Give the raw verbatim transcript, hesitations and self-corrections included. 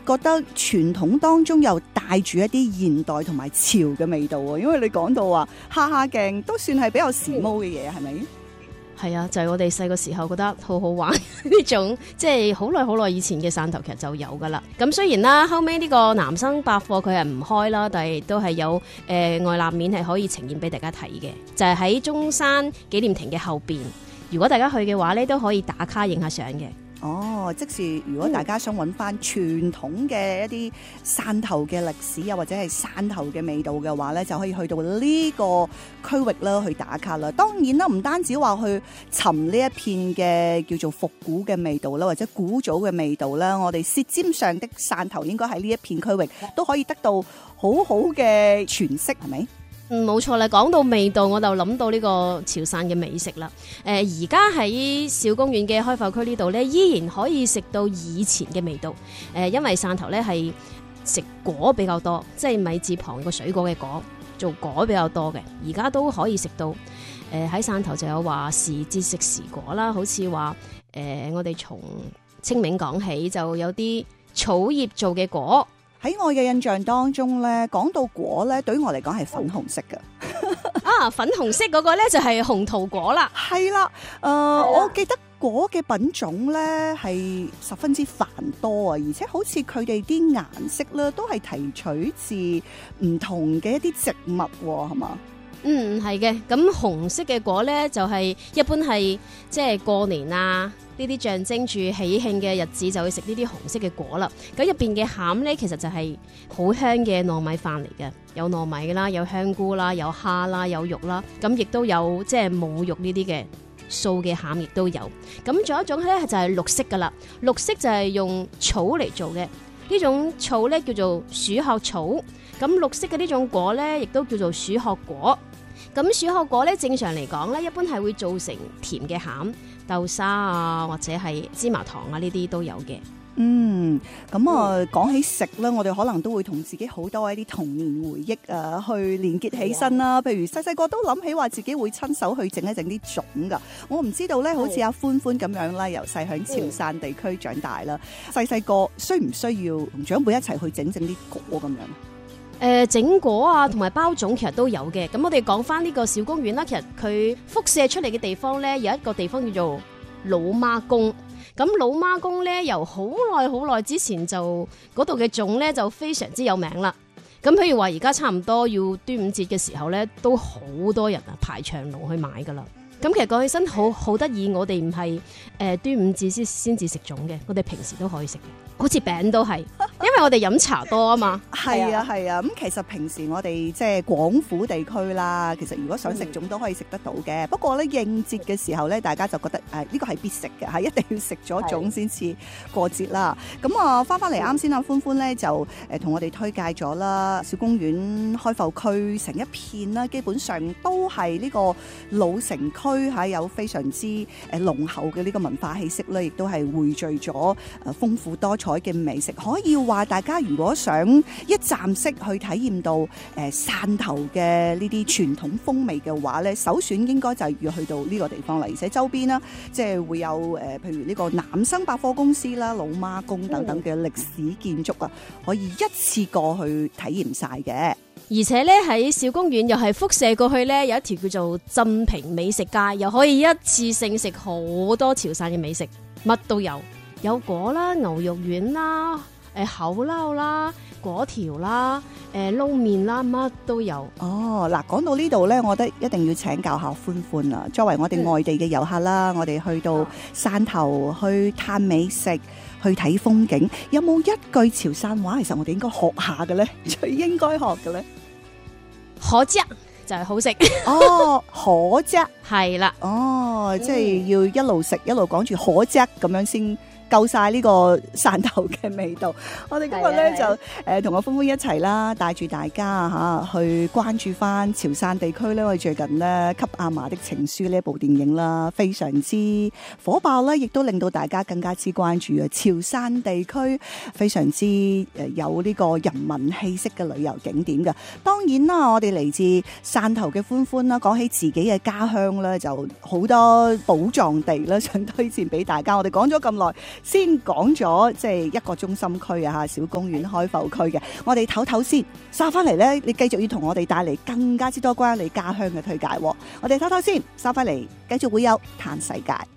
覺得傳統當中又帶住一啲現代同埋潮嘅味道喎，因為你講到話哈哈鏡都算係比較時髦嘅嘢，係咪？ 係啊，就係、是、我哋細個時候覺得好好玩呢種，即係好耐好耐以前嘅汕頭劇就有噶啦。咁雖然啦，後尾呢個南生百貨佢係唔開啦，但係都係有誒、呃、外立面係可以呈現俾大家睇嘅，就係、是、喺中山紀念亭嘅後邊。如果大家去嘅話咧，都可以打卡影下相嘅。 哦，即是如果大家想揾翻傳統嘅一啲汕頭嘅歷史啊，或者係汕頭嘅味道嘅話咧，就可以去到呢個區域啦，去打卡啦。當然啦，唔單止話去尋呢一片嘅叫做復古嘅味道啦，或者古早嘅味道啦，我哋舌尖上的汕頭應該喺呢一片區域都可以得到好好嘅詮釋，係咪？ 嗯，冇錯啦。講到味道，我就諗到呢個潮汕嘅美食啦。誒、呃，而家喺小公園嘅開埠區呢度呢，依然可以食到以前嘅味道。誒、呃，因為汕頭呢係食果比較多，即係米字旁個水果嘅果，做果比較多嘅。而家都可以食到。誒、呃，喺汕頭就有話時節食時果啦，好似話誒，我哋從清明講起，就有啲草葉做嘅果。 喺我嘅印象當中咧，講到果咧，對於我嚟講係粉紅色嘅。 啊，粉紅色嗰個咧就係紅桃果啦。 係啦，誒、呃，我記得果嘅品種咧係十分之繁多啊，而且好似佢哋啲顏色咧都係提取自唔同嘅一啲植物，係嘛？ 嗯，係嘅。咁紅色嘅果咧就係、是、一般係即係過年啊，呢啲象徵住喜慶嘅日子就會食呢啲紅色嘅果啦。咁入邊嘅餡咧其實就係好香嘅糯米飯嚟嘅，有糯米啦，有香菇啦，有蝦啦，有肉啦，咁亦都有即係冇肉呢啲嘅素嘅餡亦都有。咁仲有一種咧就係綠色噶啦，綠色就係用草嚟做嘅，呢種草咧叫做鼠殼草。咁綠色嘅呢種果咧亦都叫做鼠殼果。咁鼠殼果咧正常嚟講咧一般係會做成甜嘅餡，豆沙啊或者係芝麻糖啊呢啲都有嘅。 嗯，咁啊講起食咧，我哋可能都會同自己好多一啲童年回憶啊去連結起身啦。譬如細細個都諗起話自己會親手去整一整啲粽噶。我唔知道咧，好似阿歡歡咁樣啦，由細響潮汕地區長大啦，細細個需唔需要同長輩一齊去整整啲果咁樣？ 誒、呃、整果啊，同埋包粽其實都有嘅。咁我哋講翻呢個小公園啦，其實佢輻射出嚟嘅地方呢，有一個地方叫做老媽宮。咁老媽宮呢，由好耐好耐之前就嗰度嘅粽呢，就非常之有名啦。咁譬如話而家差唔多要端午節嘅時候呢，都好多人啊排長龍去買噶啦。咁其實講起身好好得意，我哋唔係誒端午節先先至食粽嘅，我哋平時都可以食嘅。好似餅都係，因為我哋飲茶多啊嘛。 係啊係啊，咁、啊、其實平時我哋即係廣府地區啦，其實如果想食粽都可以食得到嘅。不過咧應節嘅時候咧，大家就覺得誒呢、呃這個係必食嘅嚇，一定要食咗粽先至過節啦。咁啊翻翻嚟啱先啊，歡歡咧就誒同、呃、我哋推介咗啦，小公園開埠區成一片啦，基本上都係呢個老城區嚇，有非常之誒濃厚嘅呢個文化氣息咧，亦都係匯聚咗誒豐富多彩嘅美食。可以話大家如果想一站式去體驗到誒汕頭嘅呢啲傳統風味嘅話咧，首選應該就係要去到呢個地方啦。而且周邊啦，即係會有誒譬如呢個南生百貨公司啦、老媽宮等等嘅歷史建築啊，可以一次過去體驗晒嘅。 而且咧喺小公園又係輻射過去咧，有一條叫做鎮平美食街，又可以一次性食好多潮汕嘅美食，乜都有，有果啦、牛肉丸啦、誒口撈啦、果條啦、誒撈麵啦，乜都有。哦， 嗱，講到呢度咧，我覺得一定要請教下歡歡啦。作為我哋外地嘅遊客啦，嗯、我哋去到汕頭去探美食、去睇風景，有冇一句潮汕話其實我哋應該學下嘅咧？最應該學嘅咧？ 可啫就係好食哦，可啫係啦， 哦，即係要一路食一路講住可啫咁樣先夠晒呢個汕頭嘅味道。我哋今日咧就誒同阿歡歡一齊啦，帶住大家吓去關注翻潮汕地區咧。我哋最近咧《給阿嫲的情書》呢一部電影啦，非常之火爆啦，亦都令到大家更加之關注啊！潮汕地區非常之誒有呢個人民氣息嘅旅遊景點嘅。當然啦，我哋嚟自汕頭嘅歡歡啦，講起自己嘅家鄉咧，就好多寶藏地啦，想推薦俾大家。我哋講咗咁耐。 先講咗即係一個中心區啊，小公園開埠區嘅。我哋唞唞先，收翻嚟咧，你繼續要同我哋帶嚟更加之多關於你家鄉嘅推介。我哋唞唞先，收翻嚟繼續會有嘆世界。